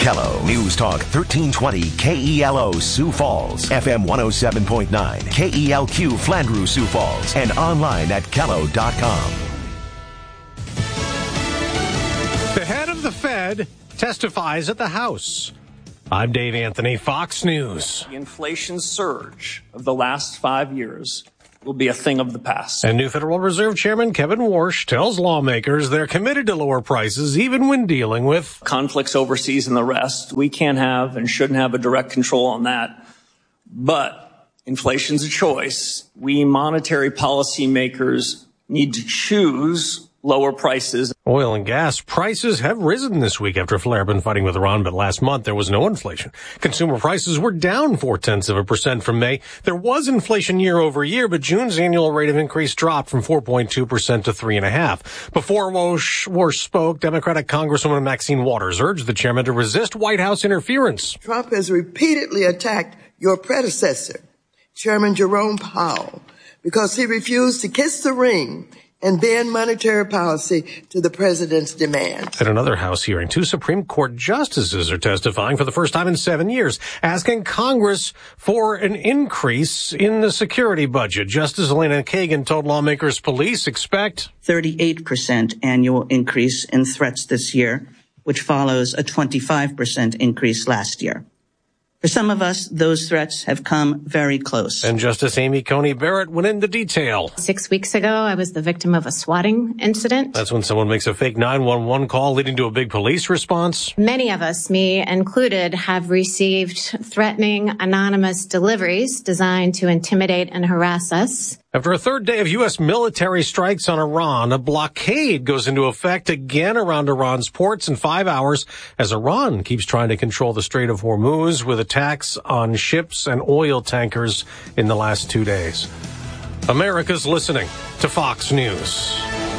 Kello News Talk 1320 KELO Sioux Falls, FM 107.9 KELQ Flandreau Sioux Falls, and online at Kello.com. The head of the Fed testifies at the House. I'm Dave Anthony, Fox News. The inflation surge of the last 5 years will be a thing of the past. And new Federal Reserve Chairman Kevin Warsh tells lawmakers they're committed to lower prices even when dealing with conflicts overseas and the rest. We can't have and shouldn't have a direct control on that. But inflation's a choice. We monetary policy makers need to choose lower prices. Oil and gas prices have risen this week after a flare-up in fighting with Iran, but last month there was no inflation. Consumer prices were down 0.4% from May. There was inflation year over year, but June's annual rate of increase dropped from 4.2% to 3.5%. Before Warsh spoke, Democratic Congresswoman Maxine Waters urged the chairman to resist White House interference. Trump has repeatedly attacked your predecessor, Chairman Jerome Powell, because he refused to kiss the ring and bend monetary policy to the president's demands. At another House hearing, 2 Supreme Court justices are testifying for the first time in 7 years, asking Congress for an increase in the security budget. Justice Elena Kagan told lawmakers police expect 38% annual increase in threats this year, which follows a 25% increase last year. For some of us, those threats have come very close. And Justice Amy Coney Barrett went into detail. 6 weeks ago, I was the victim of a swatting incident. That's when someone makes a fake 911 call leading to a big police response. Many of us, me included, have received threatening anonymous deliveries designed to intimidate and harass us. After a third day of U.S. military strikes on Iran, a blockade goes into effect again around Iran's ports in 5 hours as Iran keeps trying to control the Strait of Hormuz with attacks on ships and oil tankers in the last 2 days. America's listening to Fox News.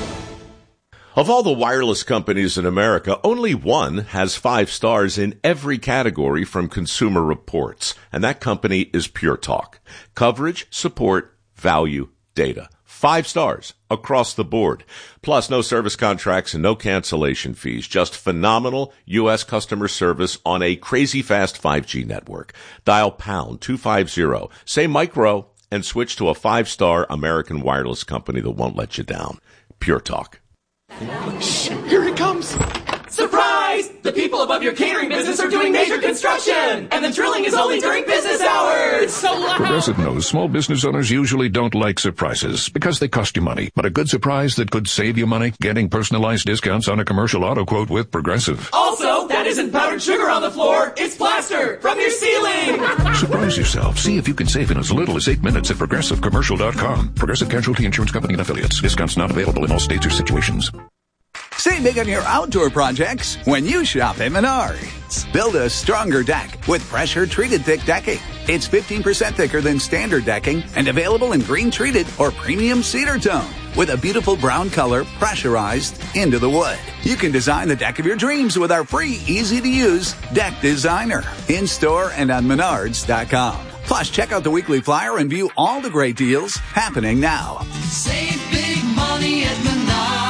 Of all the wireless companies in America, only one has 5 stars in every category from Consumer Reports, and that company is Pure Talk. Coverage, support, value, data. 5 stars across the board. Plus, no service contracts and no cancellation fees. Just phenomenal U.S. customer service on a crazy fast 5G network. Dial pound 250, say micro, and switch to a 5-star American wireless company that won't let you down. Pure Talk. Shh, here it comes. Surprise! The people above your catering business are doing major construction, and the drilling is only during business hours. It's so loud. Progressive knows small business owners usually don't like surprises because they cost you money. But a good surprise that could save you money, getting personalized discounts on a commercial auto quote with Progressive. Also, that isn't powdered sugar on the floor. It's plaster from your ceiling. Surprise yourself. See if you can save in as little as 8 minutes at ProgressiveCommercial.com. Progressive Casualty Insurance Company and Affiliates. Discounts not available in all states or situations. Save big on your outdoor projects when you shop at Menards. Build a stronger deck with pressure-treated thick decking. It's 15% thicker than standard decking and available in green-treated or premium cedar tone with a beautiful brown color pressurized into the wood. You can design the deck of your dreams with our free, easy-to-use Deck Designer in-store and on Menards.com. Plus, check out the weekly flyer and view all the great deals happening now. Save big money at Menards.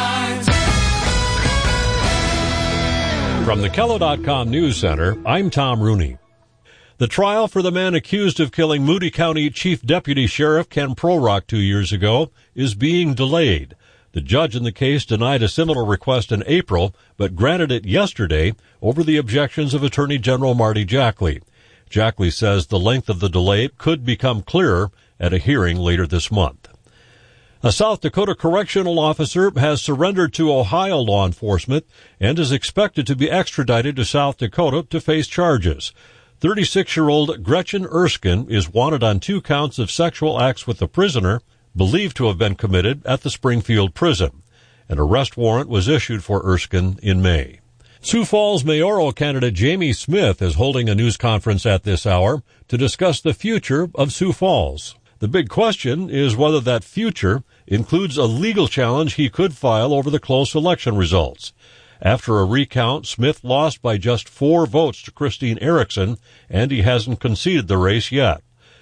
From the Kello.com News Center, I'm Tom Rooney. The trial for the man accused of killing Moody County Chief Deputy Sheriff Ken Prorock 2 years ago is being delayed. The judge in the case denied a similar request in April, but granted it yesterday over the objections of Attorney General Marty Jackley. Jackley says the length of the delay could become clearer at a hearing later this month. A South Dakota correctional officer has surrendered to Ohio law enforcement and is expected to be extradited to South Dakota to face charges. 36-year-old Gretchen Erskine is wanted on 2 counts of sexual acts with a prisoner believed to have been committed at the Springfield prison. An arrest warrant was issued for Erskine in May. Sioux Falls mayoral candidate Jamie Smith is holding a news conference at this hour to discuss the future of Sioux Falls. The big question is whether that future includes a legal challenge he could file over the close election results. After a recount, Smith lost by just 4 votes to Christine Erickson, and he hasn't conceded the race yet.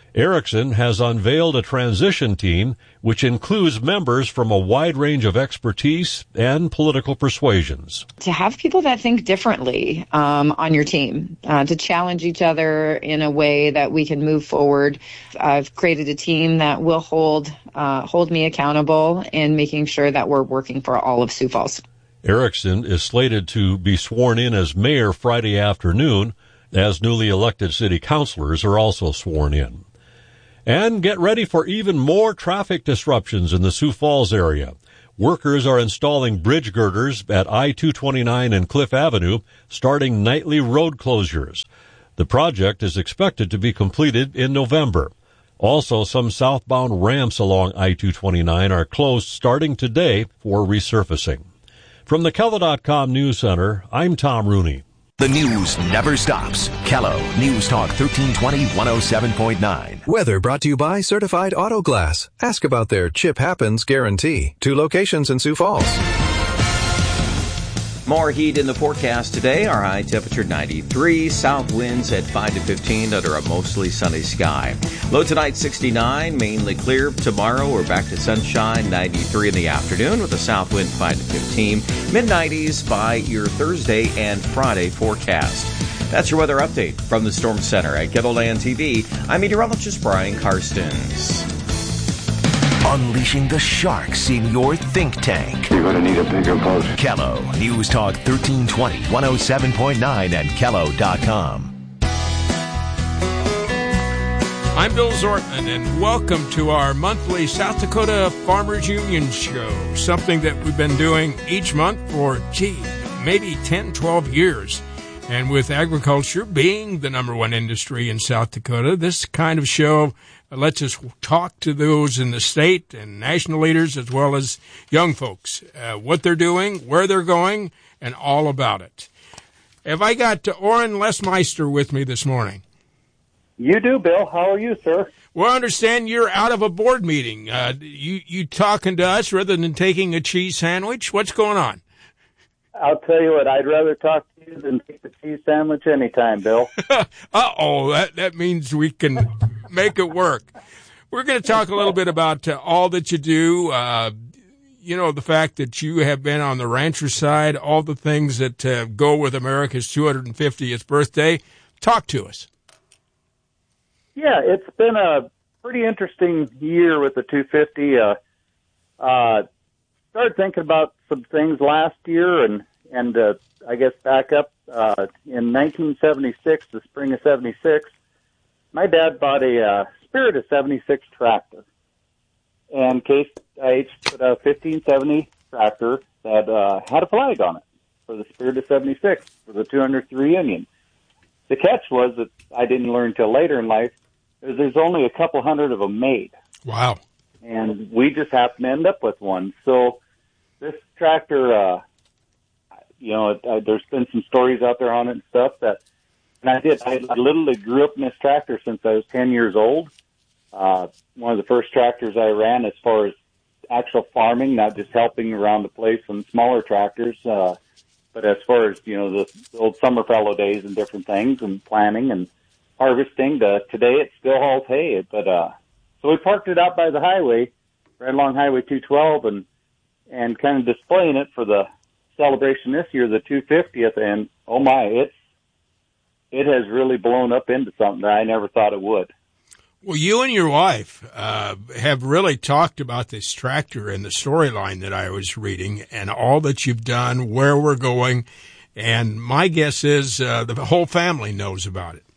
Ericsson has unveiled a transition team which includes members from a wide range of expertise and political persuasions. To have people that think differently on your team, to challenge each other in a way that we can move forward. I've created a team that will hold me accountable in making sure that we're working for all of Sioux Falls. Ericsson is slated to be sworn in as mayor Friday afternoon, as newly elected city councilors are also sworn in. And get ready for even more traffic disruptions in the Sioux Falls area. Workers are installing bridge girders at I-229 and Cliff Avenue, starting nightly road closures. The project is expected to be completed in November. Also, some southbound ramps along I-229 are closed starting today for resurfacing. From the KELO.com News Center, I'm Tom Rooney. The news never stops. KELO News Talk 1320 107.9. Weather brought to you by Certified Auto Glass. Ask about their Chip Happens guarantee. 2 locations in Sioux Falls. More heat in the forecast today. Our high temperature 93. South winds at 5 to 15 under a mostly sunny sky. Low tonight 69. Mainly clear. Tomorrow we're back to sunshine. 93 in the afternoon with a south wind 5 to 15. Mid-90s by your Thursday and Friday forecast. That's your weather update from the Storm Center at KELOLAND TV. I'm meteorologist Brian Karstens. Unleashing the sharks in your think tank. You're going to need a bigger boat. KELO News Talk 1320 107.9 and KELO.com. I'm Bill Zortman, and welcome to our monthly South Dakota Farmers Union show, something that we've been doing each month for, maybe 10, 12 years. And with agriculture being the number one industry in South Dakota, this kind of show lets us talk to those in the state and national leaders as well as young folks, what they're doing, where they're going, and all about it. Have I got Orrin Lesmeister with me this morning? You do, Bill. How are you, sir? Well, I understand you're out of a board meeting. You talking to us rather than taking a cheese sandwich? What's going on? I'll tell you what, I'd rather talk to you than take the cheese sandwich anytime, Bill. Uh-oh, that means we can make it work. We're going to talk a little bit about all that you do, the fact that you have been on the rancher side, all the things that go with America's 250th birthday. Talk to us. Yeah, it's been a pretty interesting year with the 250. Started thinking about some things last year and I guess back up in 1976, the spring of 76, my dad bought a Spirit of 76 tractor. And Case IH put a 1570 tractor that had a flag on it for the Spirit of 76 for the 203 Union. The catch was that I didn't learn till later in life is there's only a couple hundred of them made. Wow. And we just happened to end up with one. So this tractor, there's been some stories out there on it and stuff and I literally grew up in this tractor since I was 10 years old. One of the first tractors I ran as far as actual farming, not just helping around the place on smaller tractors, but as far as, the old summer fallow days and different things and planting and harvesting today it still hauls hay. But, so we parked it out by the highway, right along Highway 212 and kind of displaying it for the celebration this year, the 250th. And oh my, it has really blown up into something that I never thought it would. Well, you and your wife have really talked about this tractor and the storyline that I was reading and all that you've done, where we're going. And my guess is the whole family knows about it.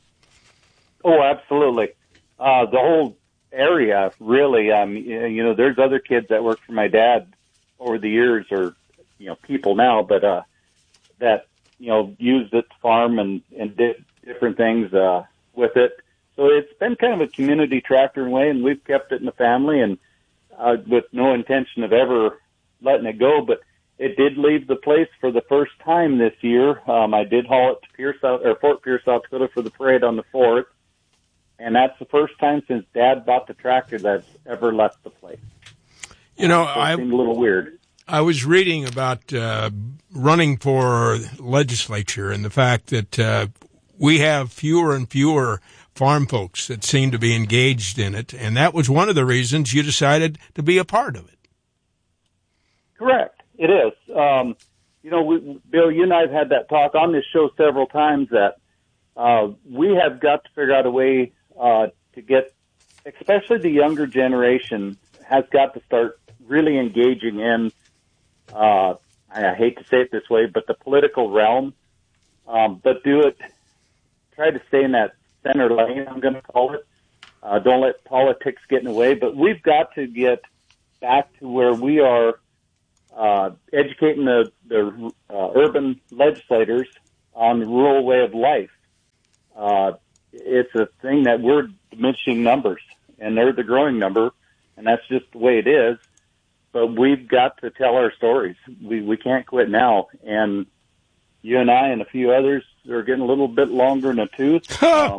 Oh, absolutely. The whole area, really. There's other kids that worked for my dad over the years or, people now, but that, used it to farm and did different things with it. So it's been kind of a community tractor in a way, and we've kept it in the family and with no intention of ever letting it go. But it did leave the place for the first time this year. I did haul it to Fort Pierce, South Dakota for the parade on the 4th. And that's the first time since Dad bought the tractor that's ever left the place. It seemed a little weird. I was reading about running for legislature and the fact that we have fewer and fewer farm folks that seem to be engaged in it, and that was one of the reasons you decided to be a part of it. Correct. It is. Bill, you and I have had that talk on this show several times that we have got to figure out a way to get, especially the younger generation, has got to start really engaging in, I hate to say it this way, but the political realm, but try to stay in that center lane, I'm going to call it. Don't let politics get in the way, but we've got to get back to where we are educating the urban legislators on the rural way of life. It's a thing that we're diminishing numbers, and they're the growing number, and that's just the way it is. But we've got to tell our stories. We can't quit now. And you and I and a few others are getting a little bit longer in the tooth.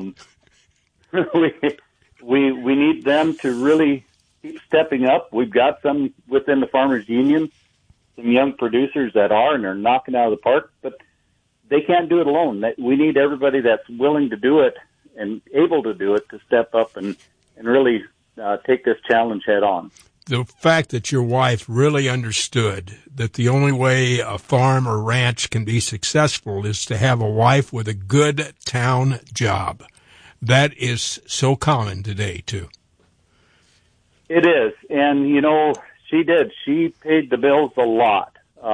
We need them to really keep stepping up. We've got some within the Farmers Union, some young producers that are, and they're knocking out of the park, but they can't do it alone. We need everybody that's willing to do it and able to do it to step up and really take this challenge head on. The fact that your wife really understood that the only way a farm or ranch can be successful is to have a wife with a good town job. That is so common today, too. It is. And, she did. She paid the bills a lot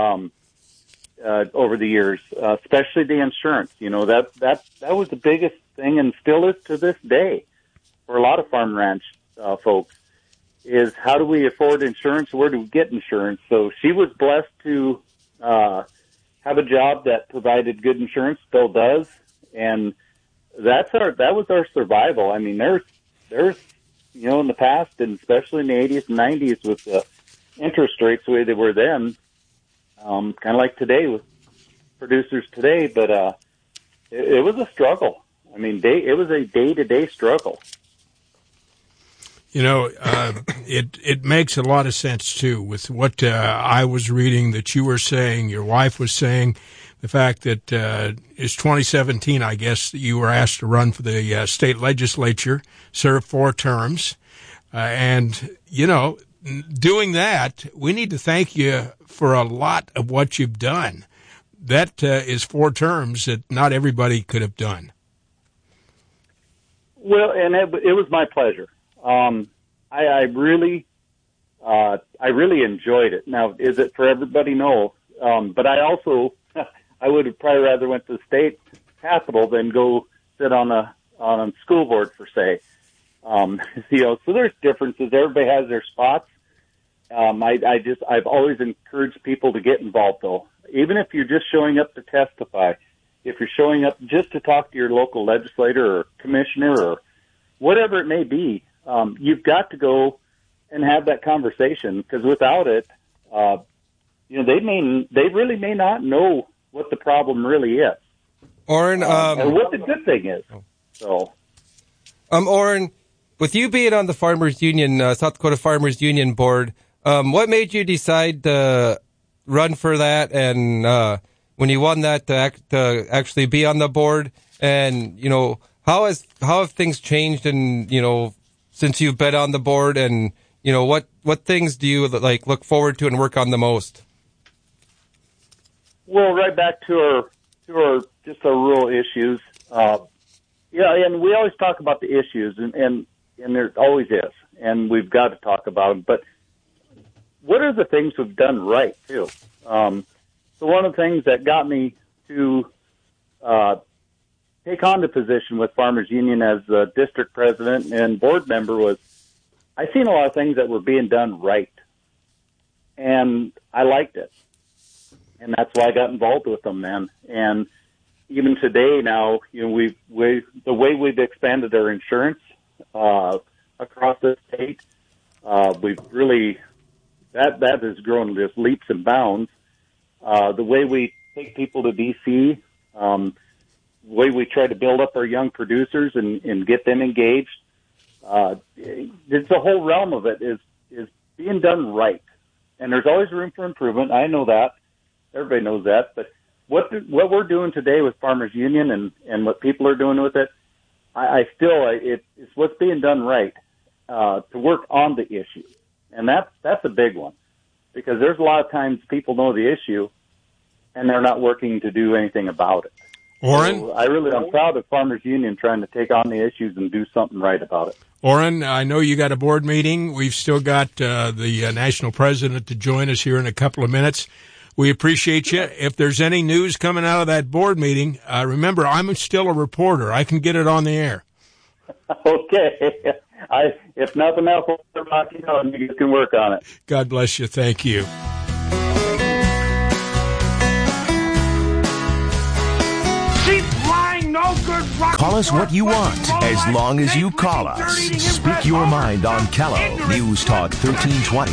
over the years, especially the insurance. That was the biggest thing, and still is to this day for a lot of farm ranch folks, is how do we afford insurance? Where do we get insurance? So she was blessed to have a job that provided good insurance, still does, and that was our survival. I mean, there's in the past, and especially in the 80s and 90s with the interest rates the way they were then, kind of like today with producers today, but it was a struggle. I mean, it was a day-to-day struggle. It makes a lot of sense, too, with what I was reading that you were saying, your wife was saying, the fact that it's 2017, I guess, that you were asked to run for the state legislature, serve 4 terms. Doing that, we need to thank you for a lot of what you've done. That is 4 terms that not everybody could have done. Well, and it was my pleasure. I really enjoyed it. Now, is it for everybody? No. But I would have probably rather went to the state capitol than go sit on a school board per se. So there's differences. Everybody has their spots. I've always encouraged people to get involved though. Even if you're just showing up to testify, if you're showing up just to talk to your local legislator or commissioner or whatever it may be, you've got to go and have that conversation, because without it, they really may not know what the problem really is, Orrin, and what the good thing is. So, Orrin, with you being on the Farmers Union, South Dakota Farmers Union board, what made you decide to run for that? And when you won that, to actually be on the board, and how have things changed? And since you've been on the board, and what things do you look forward to and work on the most? Well, right back to our rural issues. And we always talk about the issues, and there always is, and we've got to talk about them. But what are the things we've done right too? So one of the things that got me to take on the position with Farmers Union as the district president and board member was I seen a lot of things that were being done right, and I liked it, and that's why I got involved with them then. And even today now, the way we've expanded our insurance across the state, we've really that has grown just leaps and bounds. The way we take people to DC, the way we try to build up our young producers and get them engaged. It's the whole realm of it is being done right, and there's always room for improvement. I know that, everybody knows that. But what we're doing today with Farmers Union and what people are doing with it, I still, it's what's being done right to work on the issue. And that's a big one, because there's a lot of times people know the issue and they're not working to do anything about it. Orrin? So I'm proud of Farmers Union trying to take on the issues and do something right about it. Orrin, I know you got a board meeting. We've still got the national president to join us here in a couple of minutes. We appreciate you. If there's any news coming out of that board meeting, remember, I'm still a reporter. I can get it on the air. Okay. If nothing else, you know, and you can work on it. God bless you. Thank you. Call us what you want, as long as you call us. Speak your mind on Callow. News Talk 1320,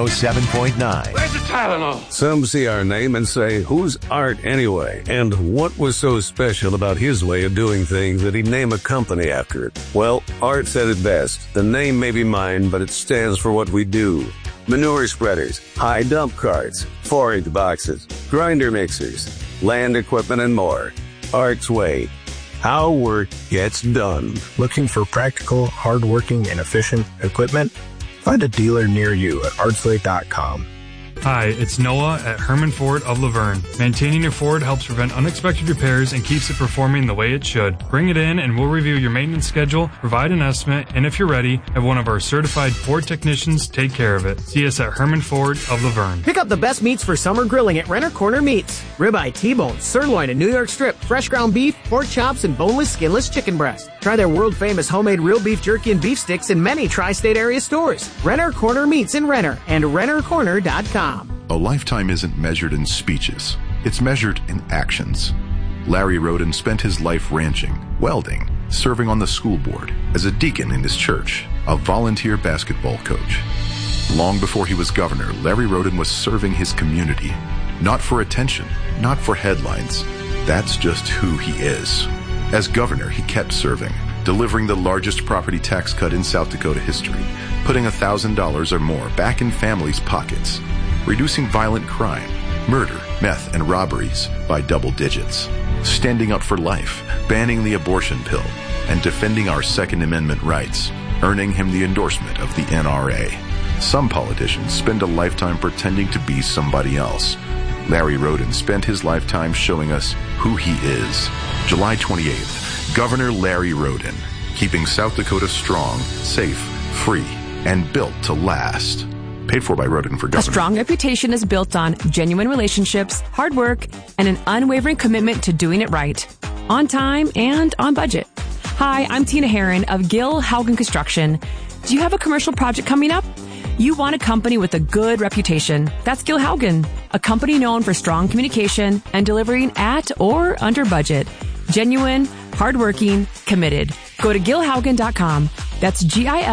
107.9. Where's the Tylenol? Some see our name and say, who's Art anyway? And what was so special about his way of doing things that he'd name a company after it? Well, Art said it best. The name may be mine, but it stands for what we do. Manure spreaders, high dump carts, forage boxes, grinder mixers, land equipment, and more. Art's way. How work gets done. Looking for practical, hardworking, and efficient equipment? Find a dealer near you at artsway.com. Hi, it's Noah at Herman Ford of Laverne. Maintaining your Ford helps prevent unexpected repairs and keeps it performing the way it should. Bring it in and we'll review your maintenance schedule, provide an estimate, and if you're ready, have one of our certified Ford technicians take care of it. See us at Herman Ford of Laverne. Pick up the best meats for summer grilling at Renner Corner Meats. Ribeye, T-bone, sirloin, and New York strip, fresh ground beef, pork chops, and boneless, skinless chicken breast. Try their world-famous homemade real beef jerky and beef sticks in many tri-state area stores. Renner Corner Meats in Renner and rennercorner.com. A lifetime isn't measured in speeches. It's measured in actions. Larry Roden spent his life ranching, welding, serving on the school board, as a deacon in his church, a volunteer basketball coach. Long before he was governor, Larry Roden was serving his community. Not for attention, not for headlines. That's just who he is. As governor, he kept serving, delivering the largest property tax cut in South Dakota history, putting $1,000 or more back in families' pockets, reducing violent crime, murder, meth, and robberies by double digits, standing up for life, banning the abortion pill, and defending our Second Amendment rights, earning him the endorsement of the NRA. Some politicians spend a lifetime pretending to be somebody else. Larry Roden spent his lifetime showing us who he is. July 28th, Governor Larry Roden, keeping South Dakota strong, safe, free, and built to last. Paid for by Roden for Governor. A strong reputation is built on genuine relationships, hard work, and an unwavering commitment to doing it right. On time and on budget. Hi, I'm Tina Herron of Gil Haugen Construction. Do you have a commercial project coming up? You want a company with a good reputation. That's Gil Haugen, a company known for strong communication and delivering at or under budget. Genuine, hardworking, committed. Go to gilhaugen.com. That's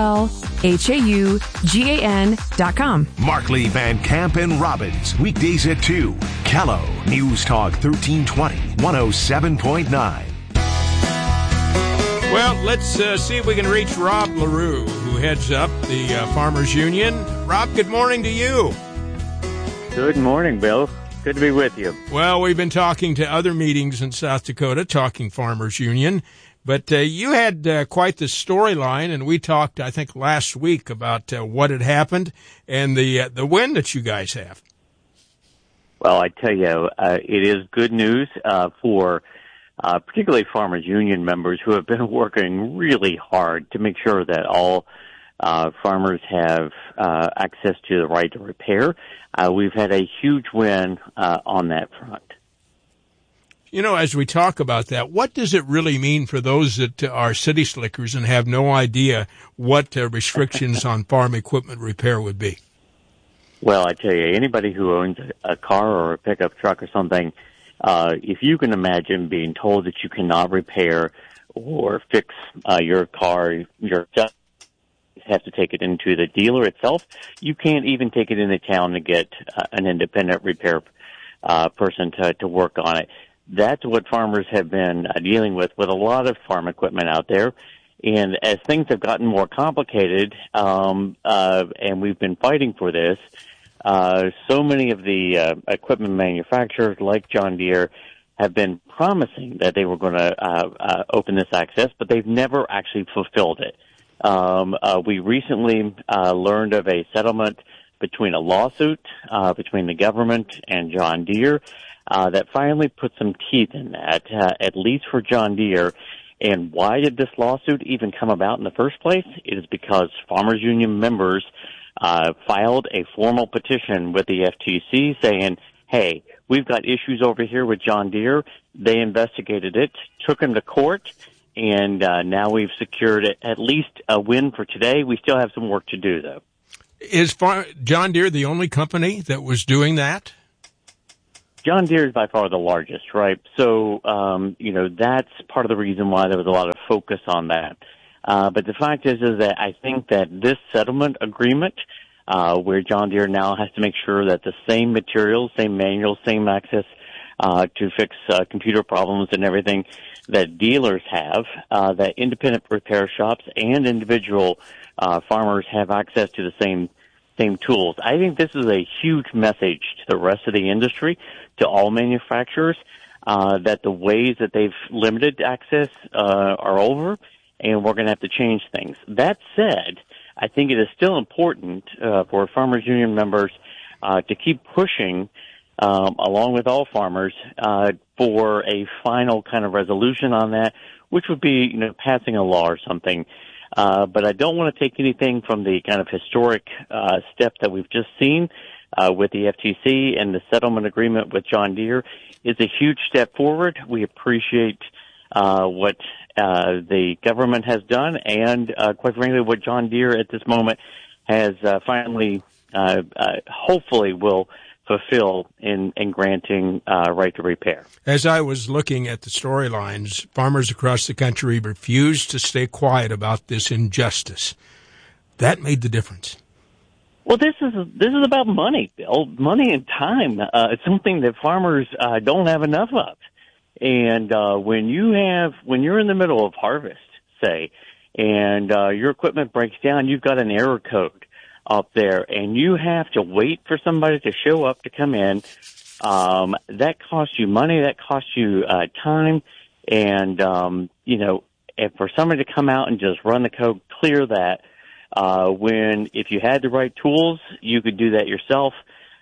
GILHAUGAN.com. Markley, Van Camp, and Robbins. Weekdays at 2. Callow. News Talk 1320, 107.9. Well, let's see if we can reach Rob LaRue, who heads up the Farmers Union. Rob, good morning to you. Good morning, Bill. Good to be with you. Well, we've been talking to other meetings in South Dakota, talking Farmers Union, but you had quite the storyline, and we talked, I think, last week about what had happened and the win that you guys have. Well, I tell you, it is good news for particularly Farmers Union members who have been working really hard to make sure that all farmers have access to the right to repair. We've had a huge win on that front. You know, as we talk about that, what does it really mean for those that are city slickers and have no idea what restrictions on farm equipment repair would be? Well, I tell you, anybody who owns a car or a pickup truck or something, if you can imagine being told that you cannot repair or fix your car yourself, you have to take it into the dealer itself. You can't even take it into town to get an independent repair person to work on it. That's what farmers have been dealing with a lot of farm equipment out there. And as things have gotten more complicated, and we've been fighting for this, so many of the equipment manufacturers like John Deere have been promising that they were going to open this access, but they've never actually fulfilled it. We recently learned of a settlement between a lawsuit between the government and John Deere that finally put some teeth in that, at least for John Deere. And why did this lawsuit even come about in the first place? It is because Farmers Union members filed a formal petition with the FTC saying, hey, we've got issues over here with John Deere. They investigated it, took him to court, and now we've secured at least a win for today. We still have some work to do, though. Is John Deere the only company that was doing that? John Deere is by far the largest, right? So, that's part of the reason why there was a lot of focus on that. But the fact is that I think that this settlement agreement, where John Deere now has to make sure that the same materials, same manuals, same access to fix computer problems and everything that dealers have, that independent repair shops and individual farmers have access to the same tools. I think this is a huge message to the rest of the industry, to all manufacturers, that the ways that they've limited access are over, and we're going to have to change things. That said, I think it is still important for Farmers Union members to keep pushing, along with all farmers, for a final kind of resolution on that, which would be, passing a law or something. But I don't want to take anything from the kind of historic step that we've just seen with the FTC and the settlement agreement with John Deere. It's a huge step forward. We appreciate what the government has done and, quite frankly, what John Deere at this moment has finally, hopefully will fulfill in granting right to repair. As I was looking at the storylines, farmers across the country refused to stay quiet about this injustice. That made the difference. Well, this is about money, Bill. Money and time. It's something that farmers don't have enough of. And when you're in the middle of harvest, say, and your equipment breaks down, you've got an error code up there, and you have to wait for somebody to show up to come in. That costs you money, that costs you time, and and for somebody to come out and just run the code, clear that, when if you had the right tools, you could do that yourself.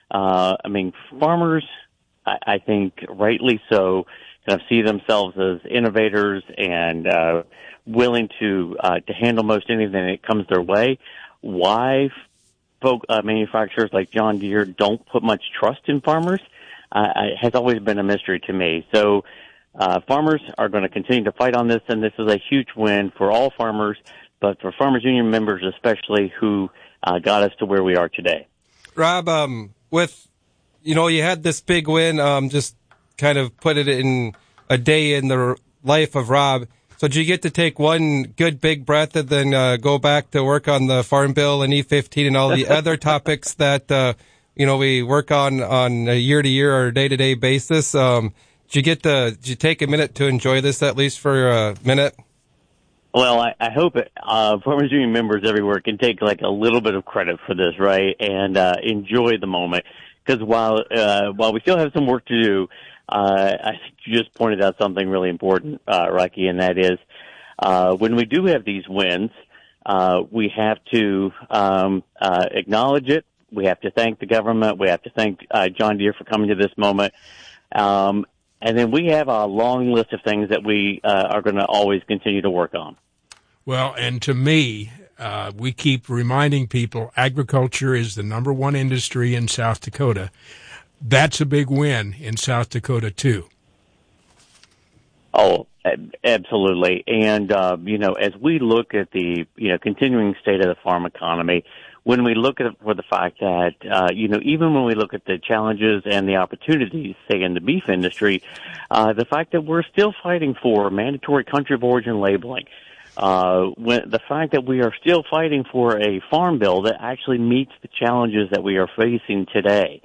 Farmers, I think rightly so, kind of see themselves as innovators and willing to handle most anything that comes their way. Why manufacturers like John Deere don't put much trust in farmers has always been a mystery to me. So farmers are going to continue to fight on this, and this is a huge win for all farmers, but for Farmers Union members especially, who got us to where we are today. Rob, you had this big win, just kind of put it in a day in the life of Rob. So did you get to take one good big breath and then go back to work on the Farm Bill and E15 and all the other topics that we work on a year-to-year or day-to-day basis? Did you take a minute to enjoy this at least for a minute? Well, I hope Farmers Union members everywhere can take like a little bit of credit for this, right, and enjoy the moment. Because while we still have some work to do, I think you just pointed out something really important, Rocky, and that is when we do have these wins, we have to acknowledge it. We have to thank the government. We have to thank John Deere for coming to this moment. And then we have a long list of things that we are going to always continue to work on. Well, and to me, we keep reminding people agriculture is the number one industry in South Dakota. That's a big win in South Dakota, too. Oh, absolutely. And, as we look at the, continuing state of the farm economy, when we look at it for the fact that, even when we look at the challenges and the opportunities, say, in the beef industry, the fact that we're still fighting for mandatory country of origin labeling, the fact that we are still fighting for a farm bill that actually meets the challenges that we are facing today.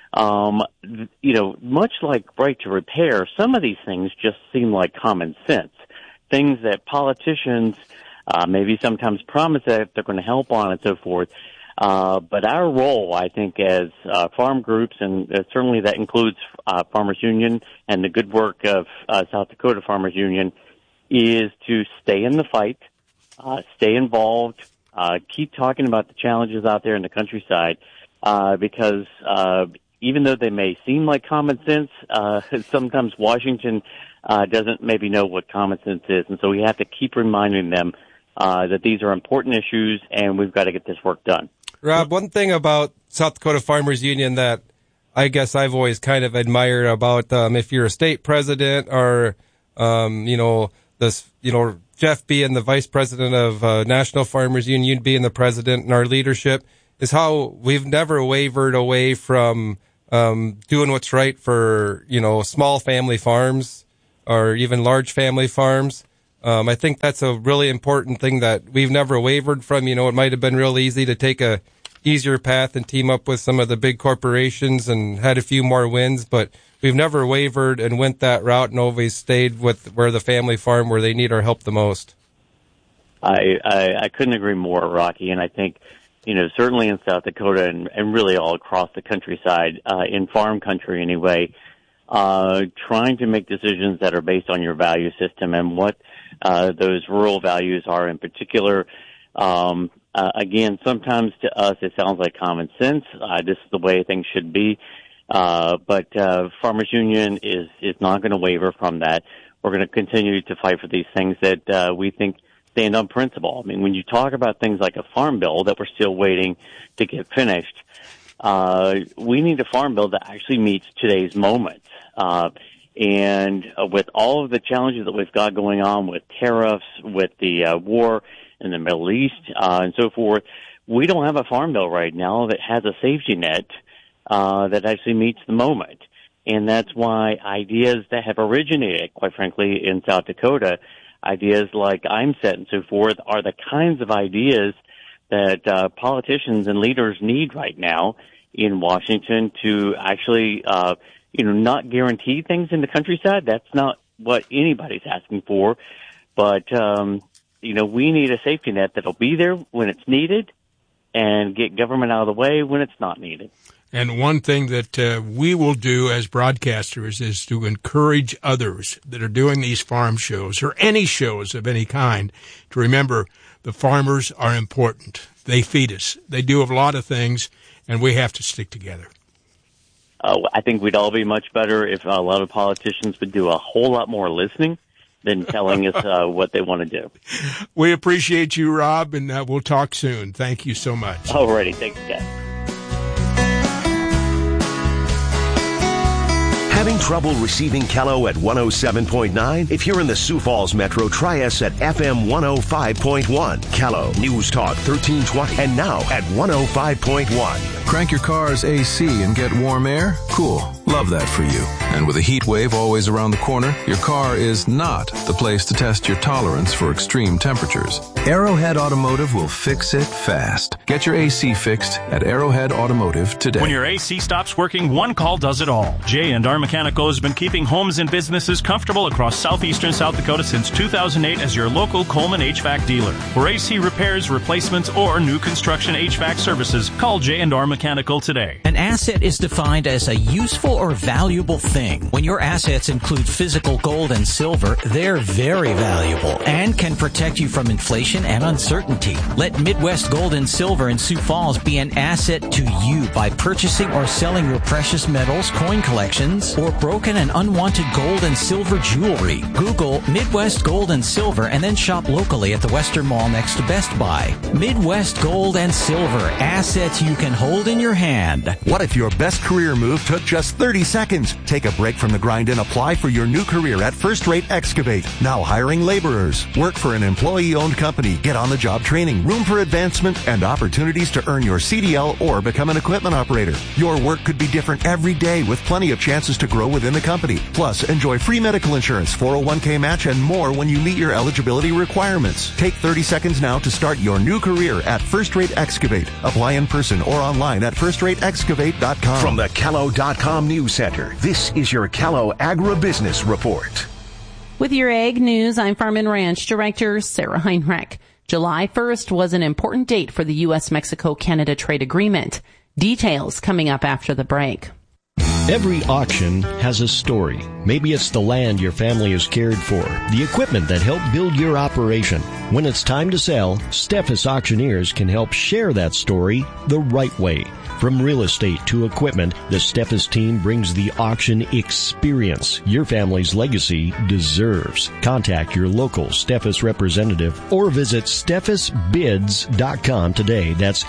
Much like right to repair, some of these things just seem like common sense. Things that politicians maybe sometimes promise that they're going to help on and so forth. But our role, I think, as farm groups, and certainly that includes Farmers Union and the good work of South Dakota Farmers Union, is to stay in the fight, stay involved, keep talking about the challenges out there in the countryside, because even though they may seem like common sense, sometimes Washington doesn't maybe know what common sense is. And so we have to keep reminding them that these are important issues and we've got to get this work done. Rob, one thing about South Dakota Farmers Union that I guess I've always kind of admired about if you're a state president or, Jeff being the vice president of National Farmers Union, you'd being the president, and our leadership is how we've never wavered away from doing what's right for, small family farms or even large family farms. I think that's a really important thing that we've never wavered from. It might have been real easy to take a easier path and team up with some of the big corporations and had a few more wins, but we've never wavered and went that route and always stayed with where the family farm, where they need our help the most. I couldn't agree more, Rocky, and I think, certainly in South Dakota and really all across the countryside, in farm country anyway, trying to make decisions that are based on your value system and what those rural values are in particular. Again, sometimes to us it sounds like common sense. This is the way things should be. But Farmers Union is not going to waver from that. We're going to continue to fight for these things that we think stand on principle. I mean, when you talk about things like a farm bill that we're still waiting to get finished, we need a farm bill that actually meets today's moment. And with all of the challenges that we've got going on with tariffs, with the war in the Middle East, and so forth, we don't have a farm bill right now that has a safety net that actually meets the moment. And that's why ideas that have originated, quite frankly, in South Dakota, ideas like IMSET and so forth, are the kinds of ideas that politicians and leaders need right now in Washington to actually not guarantee things in the countryside. That's not what anybody's asking for. But, we need a safety net that'll be there when it's needed and get government out of the way when it's not needed. And one thing that we will do as broadcasters is to encourage others that are doing these farm shows or any shows of any kind to remember the farmers are important. They feed us. They do a lot of things, and we have to stick together. I think we'd all be much better if a lot of politicians would do a whole lot more listening than telling us what they want to do. We appreciate you, Rob, and we'll talk soon. Thank you so much. Alrighty. Thanks, guys. Having trouble receiving Kello at 107.9? If you're in the Sioux Falls Metro, try us at FM 105.1. Kello, News Talk 1320, and now at 105.1. Crank your car's AC and get warm air? Cool. Love that for you. And with a heat wave always around the corner, your car is not the place to test your tolerance for extreme temperatures. Arrowhead Automotive will fix it fast. Get your AC fixed at Arrowhead Automotive today. When your AC stops working, one call does it all. J&R Mechanical has been keeping homes and businesses comfortable across southeastern South Dakota since 2008 as your local Coleman HVAC dealer. For AC repairs, replacements, or new construction HVAC services, call J&R Mechanical today. An asset is defined as a useful or valuable thing. When your assets include physical gold and silver, they're very valuable and can protect you from inflation and uncertainty. Let Midwest Gold and Silver in Sioux Falls be an asset to you by purchasing or selling your precious metals, coin collections, or broken and unwanted gold and silver jewelry. Google Midwest Gold and Silver and then shop locally at the Western Mall next to Best Buy. Midwest Gold and Silver, assets you can hold in your hand. What if your best career move took just 30 seconds? Take a break from the grind and apply for your new career at First Rate Excavate. Now hiring laborers. Work for an employee-owned company. Get on-the-job training, room for advancement, and opportunities to earn your CDL or become an equipment operator. Your work could be different every day with plenty of chances to grow within the company. Plus, enjoy free medical insurance, 401k match, and more when you meet your eligibility requirements. Take 30 seconds now to start your new career at First Rate Excavate. Apply in person or online at firstrateexcavate.com. From the Kello.com News Center, this is your Kello Agribusiness Report. With your Ag News, I'm Farm and Ranch Director Sarah Heinrich. July 1st was an important date for the U.S.-Mexico-Canada trade agreement. Details coming up after the break. Every auction has a story. Maybe it's the land your family has cared for, the equipment that helped build your operation. When it's time to sell, Steffes Auctioneers can help share that story the right way. From real estate to equipment, the Steffes team brings the auction experience your family's legacy deserves. Contact your local Steffes representative or visit steffesbids.com today. That's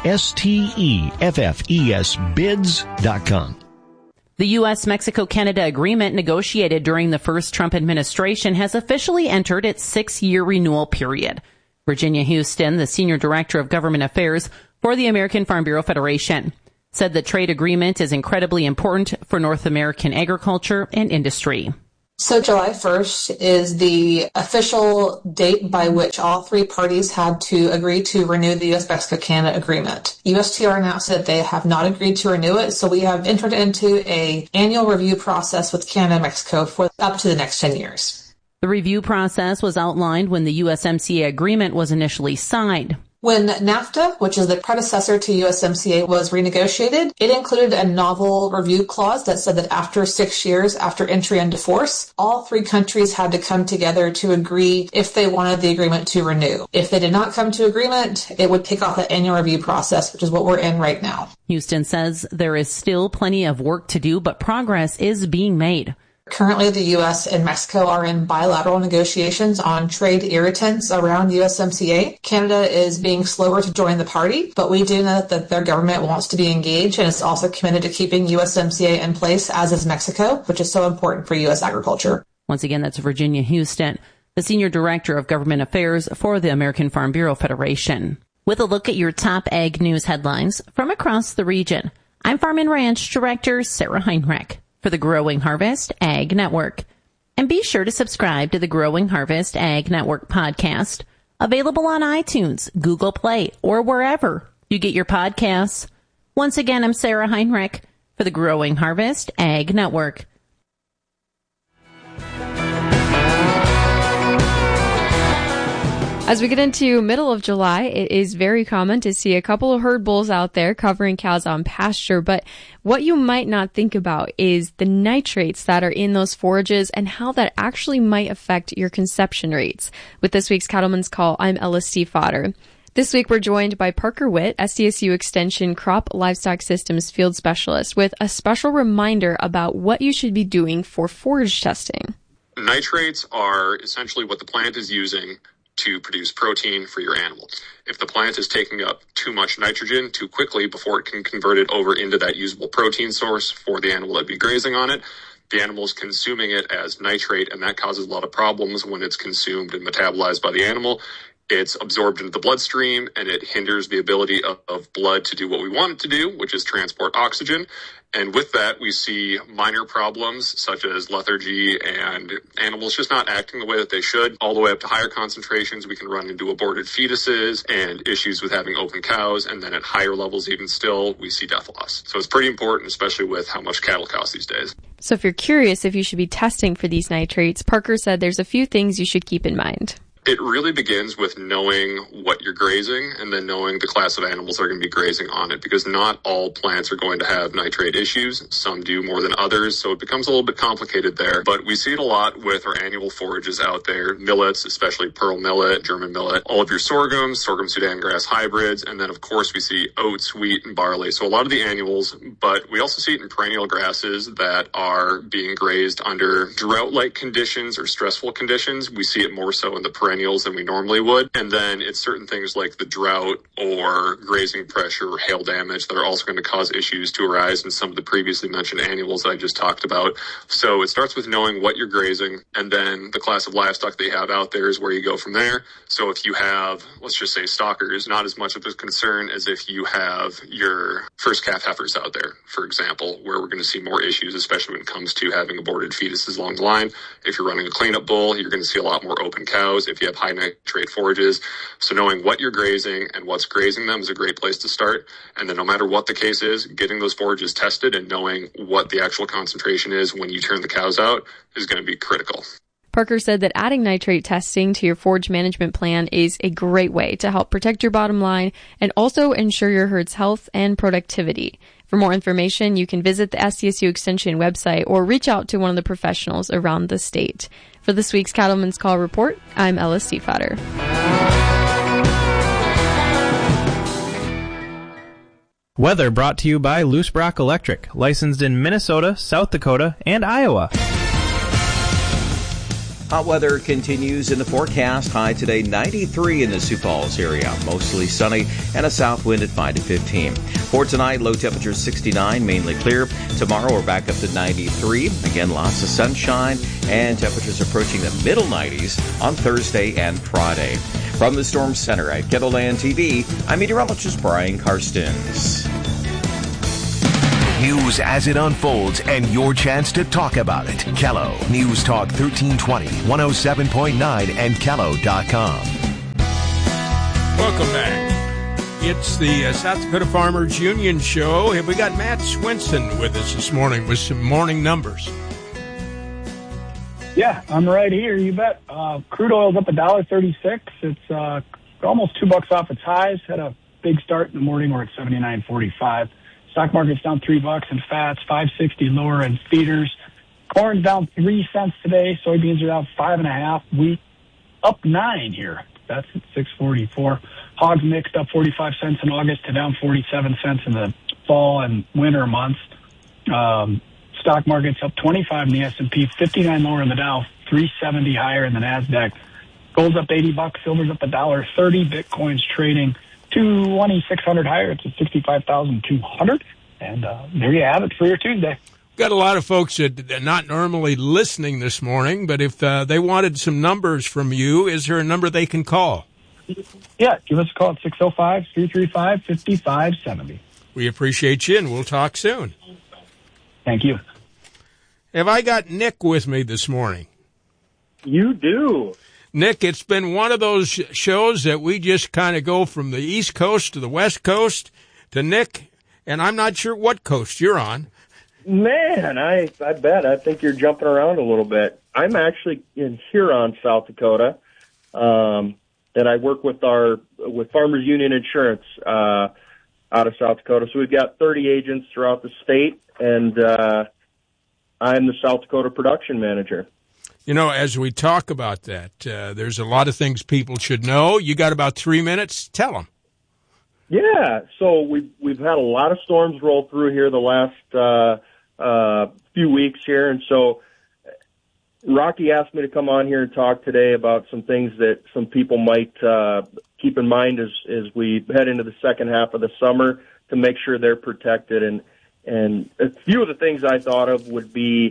STEFFES bids.com. The U.S.-Mexico-Canada agreement negotiated during the first Trump administration has officially entered its 6-year renewal period. Virginia Houston, the Senior Director of Government Affairs for the American Farm Bureau Federation, said the trade agreement is incredibly important for North American agriculture and industry. So July 1st is the official date by which all three parties had to agree to renew the U.S.-Mexico-Canada agreement. USTR announced that they have not agreed to renew it, so we have entered into an annual review process with Canada and Mexico for up to the next 10 years. The review process was outlined when the USMCA agreement was initially signed. When NAFTA, which is the predecessor to USMCA, was renegotiated, it included a novel review clause that said that after 6 years after entry into force, all three countries had to come together to agree if they wanted the agreement to renew. If they did not come to agreement, it would kick off the annual review process, which is what we're in right now. Houston says there is still plenty of work to do, but progress is being made. Currently, the U.S. and Mexico are in bilateral negotiations on trade irritants around USMCA. Canada is being slower to join the party, but we do know that their government wants to be engaged and is also committed to keeping USMCA in place, as is Mexico, which is so important for U.S. agriculture. Once again, that's Virginia Houston, the Senior Director of Government Affairs for the American Farm Bureau Federation. With a look at your top ag news headlines from across the region, I'm Farm and Ranch Director Sarah Heinrich for the Growing Harvest Ag Network. And be sure to subscribe to the Growing Harvest Ag Network podcast, available on iTunes, Google Play, or wherever you get your podcasts. Once again, I'm Sarah Heinrich for the Growing Harvest Ag Network. As we get into middle of July, it is very common to see a couple of herd bulls out there covering cows on pasture. But what you might not think about is the nitrates that are in those forages and how that actually might affect your conception rates. With this week's Cattleman's Call, I'm Ella Stiefvater. This week, we're joined by Parker Witt, SDSU Extension Crop Livestock Systems Field Specialist, with a special reminder about what you should be doing for forage testing. Nitrates are essentially what the plant is using to produce protein for your animal. If the plant is taking up too much nitrogen too quickly before it can convert it over into that usable protein source for the animal that be grazing on it, the animal is consuming it as nitrate, and that causes a lot of problems when it's consumed and metabolized by the animal. It's absorbed into the bloodstream, and it hinders the ability of blood to do what we want it to do, which is transport oxygen. And with that, we see minor problems such as lethargy and animals just not acting the way that they should. All the way up to higher concentrations, we can run into aborted fetuses and issues with having open cows. And then at higher levels, even still, we see death loss. So it's pretty important, especially with how much cattle cost these days. So if you're curious if you should be testing for these nitrates, Parker said there's a few things you should keep in mind. It really begins with knowing what you're grazing and then knowing the class of animals that are going to be grazing on it, because not all plants are going to have nitrate issues. Some do more than others, so it becomes a little bit complicated there. But we see it a lot with our annual forages out there, millets, especially pearl millet, German millet, all of your sorghums, sorghum Sudan grass hybrids, and then of course we see oats, wheat, and barley. So a lot of the annuals, but we also see it in perennial grasses that are being grazed under drought-like conditions or stressful conditions. We see it more so in the perennials than we normally would. And then it's certain things like the drought or grazing pressure or hail damage that are also going to cause issues to arise in some of the previously mentioned annuals that I just talked about. So it starts with knowing what you're grazing, and then the class of livestock they have out there is where you go from there. So if you have, let's just say stockers, not as much of a concern as if you have your first calf heifers out there, for example, where we're going to see more issues, especially when it comes to having aborted fetuses along the line. If you're running a cleanup bull, you're going to see a lot more open cows. If you have high nitrate forages. So knowing what you're grazing and what's grazing them is a great place to start. And then no matter what the case is, getting those forages tested and knowing what the actual concentration is when you turn the cows out is going to be critical. Parker said that adding nitrate testing to your forage management plan is a great way to help protect your bottom line and also ensure your herd's health and productivity. For more information, you can visit the SDSU Extension website or reach out to one of the professionals around the state. For this week's Cattleman's Call Report, I'm Ella Stiefvater. Weather brought to you by Loose Brock Electric, licensed in Minnesota, South Dakota, and Iowa. Hot weather continues in the forecast. High today, 93 in the Sioux Falls area. Mostly sunny and a south wind at 5 to 15. For tonight, low temperature 69, mainly clear. Tomorrow, we're back up to 93. Again, lots of sunshine and temperatures approaching the middle 90s on Thursday and Friday. From the Storm Center at Kettleland TV, I'm meteorologist Brian Karstens. News as it unfolds and your chance to talk about it. Kello News Talk 1320, 107.9 and Kello.com. Welcome back. It's the South Dakota Farmers Union Show. We got Matt Swinson with us this morning with some morning numbers. Yeah, I'm right here. You bet. Crude oil's up $1.36. It's almost $2 off its highs. Had a big start in the morning. We're at $79.45. Stock market's down $3 in fats, $5.60 lower in feeders. Corn's down 3 cents today. Soybeans are down 5.5. Wheat up 9 here. That's at $6.44. Hogs mixed up 45 cents in August to down 47 cents in the fall and winter months. Stock market's up 25 in the S&P, 59 lower in the Dow, 370 higher in the Nasdaq. Gold's up $80. Silver's up $1.30. Bitcoin's trading 2,600 higher. It's at 65,200. And there you have it for your Tuesday. Got a lot of folks that are not normally listening this morning, but if they wanted some numbers from you, is there a number they can call? Yeah, give us a call at 605-335-5570. We appreciate you, and we'll talk soon. Thank you. Have I got Nick with me this morning? You do. Nick, it's been one of those shows that we just kind of go from the East Coast to the West Coast to Nick, and I'm not sure what coast you're on. Man, I bet. I think you're jumping around a little bit. I'm actually in Huron, South Dakota, and I work with Farmers Union Insurance out of South Dakota. So we've got 30 agents throughout the state, and I'm the South Dakota production manager. You know, as we talk about that, there's a lot of things people should know. You got about 3 minutes? Tell them. Yeah, so we've had a lot of storms roll through here the last few weeks here, and so Rocky asked me to come on here and talk today about some things that some people might keep in mind as we head into the second half of the summer to make sure they're protected. And a few of the things I thought of would be,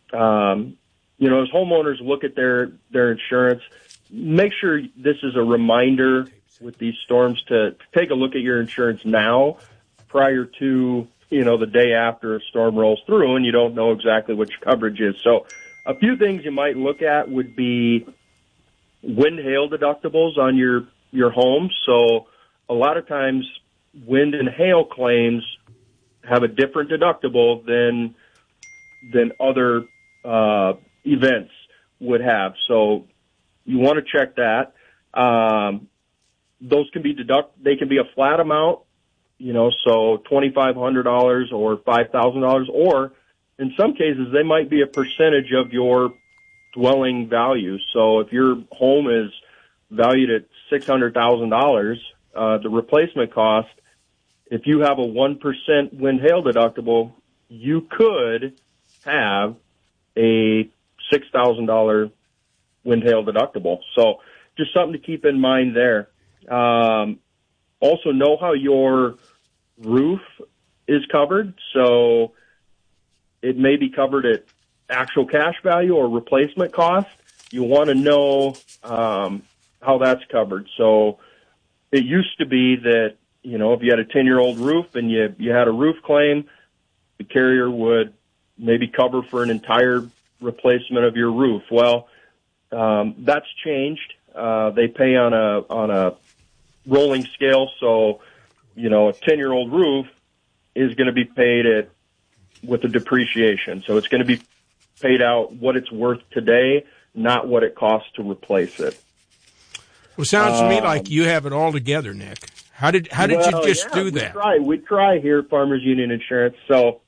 as homeowners look at their insurance, make sure this is a reminder with these storms to take a look at your insurance now prior to, the day after a storm rolls through and you don't know exactly what your coverage is. So a few things you might look at would be wind hail deductibles on your home. So a lot of times wind and hail claims have a different deductible than other events would have. So you want to check that. Those can be they can be a flat amount, so $2,500 or $5,000, or in some cases they might be a percentage of your dwelling value. So if your home is valued at $600,000, the replacement cost, if you have a 1% wind hail deductible, you could have a $6,000 wind hail deductible. So just something to keep in mind there. Also know how your roof is covered. So it may be covered at actual cash value or replacement cost. You want to know how that's covered. So it used to be that, if you had a 10-year-old roof and you had a roof claim, the carrier would maybe cover for an entire replacement of your roof. Well, that's changed. They pay on a rolling scale. So, a 10-year-old roof is going to be paid with a depreciation. So it's going to be paid out what it's worth today, not what it costs to replace it. Well, sounds to me like you have it all together, Nick. How did you just do that? We try here at Farmers Union Insurance. So,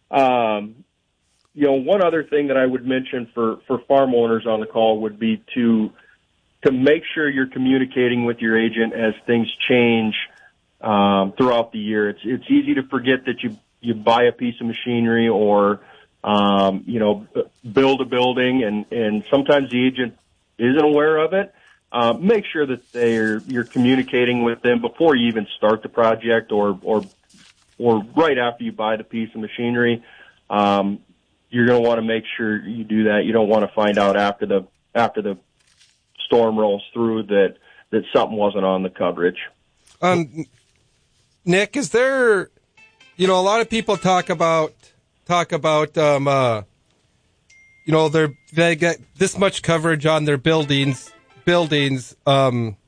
one other thing that I would mention for farm owners on the call would be to make sure you're communicating with your agent as things change throughout the year. It's easy to forget that you buy a piece of machinery or build a building, and sometimes the agent isn't aware of it. Make sure that you're communicating with them before you even start the project or right after you buy the piece of machinery. You're going to want to make sure you do that. You don't want to find out after the storm rolls through that something wasn't on the coverage. Nick, is there, a lot of people talk about, they get this much coverage on their buildings.